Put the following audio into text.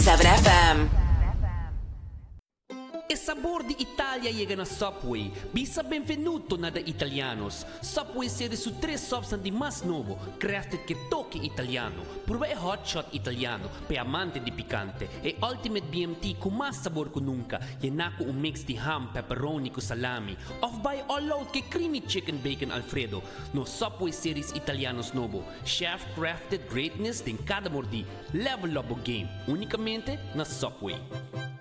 7FM. E sabor di Italia llega na Subway. Bisa benvenuto na da Italianos. Subway series su 3 substanti mas novo, crafted che tocchi italiano. Prueba e hot shot italiano, pe amante di picante. E ultimate BMT con mas sabor con nunca. Yenako un mix di ham, pepperoni con salami. Off by all out che creamy chicken bacon Alfredo. No Subway series Italianos novo. Chef crafted greatness din cada mordi. Level up o game. Unicamente na Subway.